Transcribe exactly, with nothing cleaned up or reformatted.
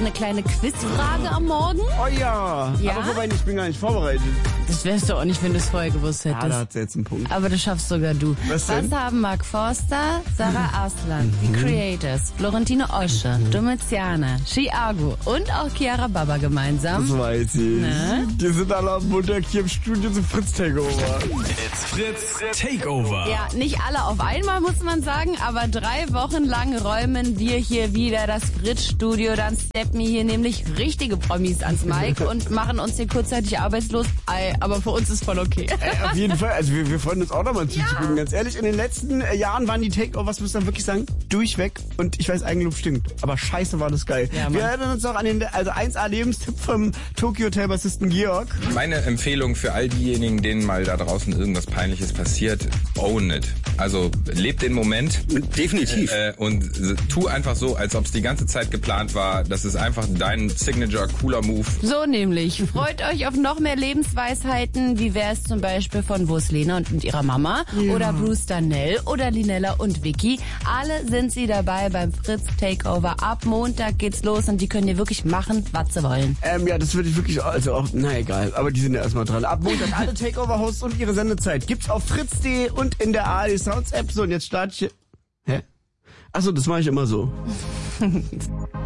eine kleine Quizfrage am Morgen. Oh ja. Ja? Aber wobei, ich bin gar nicht vorbereitet. Das wärst du auch nicht, wenn du es vorher gewusst hättest. Ja, da hat sie jetzt einen Punkt. Aber das schaffst sogar du. Was denn? Was haben Mark Forster, Sarah Aslan, die Creators, Florentino Osche, Domiziana, Chiago und auch Chiara Baba gemeinsam? Das weiß ich. Na? Die sind alle am Montag hier im Studio zu Fritz Takeover. It's Fritz Takeover. Ja, nicht alle auf einmal, muss man sagen, aber drei Wochen lang räumen wir hier wieder das Fritz-Studio. Dann steppen hier nämlich richtige Promis ans Mic und machen uns hier kurzzeitig arbeitslos. Ei, aber für uns ist voll okay. Äh, auf jeden Fall. Also wir, wir freuen uns auch nochmal zuzugucken. Ganz ehrlich, in den letzten äh, Jahren waren die Takeovers, muss man wirklich sagen, durchweg. Und ich weiß, Eigenlob stinkt. Aber scheiße war das geil. Ja, wir erinnern uns auch an den also eins A-Lebenstipp vom Tokyo Hotel Bassisten Georg. Meine Empfehlung für all diejenigen, denen mal da draußen irgendwas Peinliches passiert, own it. Also lebt den Moment. Definitiv. Äh, und tu einfach so, als ob es die ganze Zeit geplant war. Das ist einfach dein Signature cooler Move. So nämlich. Freut euch auf noch mehr Lebensweisheiten. Wie wäre es zum Beispiel von Wo ist Lena und, und ihrer Mama? Ja. Oder Bruce Danell oder Linella und Vicky. Alle sind sie dabei beim Fritz Takeover. Ab Montag geht's los und die können dir wirklich machen, was sie wollen. Ähm, ja, das würde ich wirklich, also auch, na egal, aber die sind ja erstmal dran. Ab Montag alle Takeover-Hosts und ihre Sendezeit gibt's auf fritz punkt de und in der A R D Sounds App. So, und jetzt starte ich... Hä? Achso, das mache ich immer so.